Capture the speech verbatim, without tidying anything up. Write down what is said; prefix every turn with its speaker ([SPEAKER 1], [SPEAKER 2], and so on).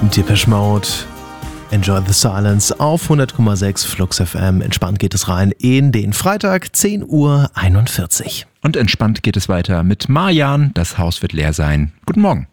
[SPEAKER 1] Depeche Mode, Enjoy the Silence auf hundert Komma sechs Flux F M. Entspannt geht es rein in den Freitag, zehn Uhr einundvierzig.
[SPEAKER 2] Und entspannt geht es weiter mit Marjan. Das Haus wird leer sein. Guten Morgen.